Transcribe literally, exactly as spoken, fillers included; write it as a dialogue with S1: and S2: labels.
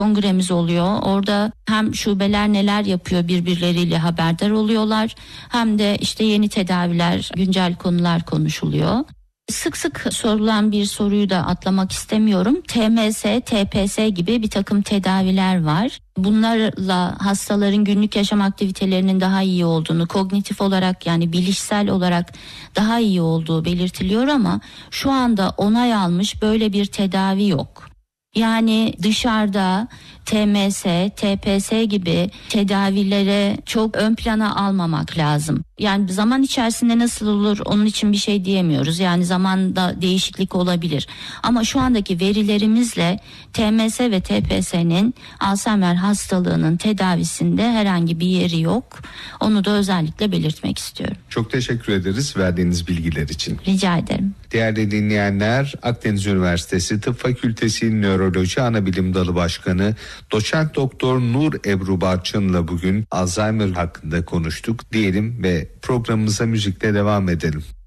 S1: kongremiz oluyor. Orada hem şubeler neler yapıyor birbirleriyle haberdar oluyorlar. Hem de işte yeni tedaviler, güncel konular konuşuluyor. Sık sık sorulan bir soruyu da atlamak istemiyorum. T M S, T P S gibi bir takım tedaviler var. Bunlarla hastaların günlük yaşam aktivitelerinin daha iyi olduğunu, kognitif olarak yani bilişsel olarak daha iyi olduğu belirtiliyor ama şu anda onay almış böyle bir tedavi yok. Yani dışarıda T M S, T P S gibi tedavilere çok ön plana almamak lazım. Yani zaman içerisinde nasıl olur onun için bir şey diyemiyoruz. Yani zamanda değişiklik olabilir. Ama şu andaki verilerimizle T M S ve T P S'nin Alzheimer hastalığının tedavisinde herhangi bir yeri yok. Onu da özellikle belirtmek istiyorum.
S2: Çok teşekkür ederiz verdiğiniz bilgiler için.
S1: Rica ederim.
S2: Değerli dinleyenler, Akdeniz Üniversitesi Tıp Fakültesi Nöroloji Anabilim Dalı Başkanı Doçent Doktor Nur Ebru Barçın'la bugün Alzheimer hakkında konuştuk diyelim ve programımıza müzikle devam edelim.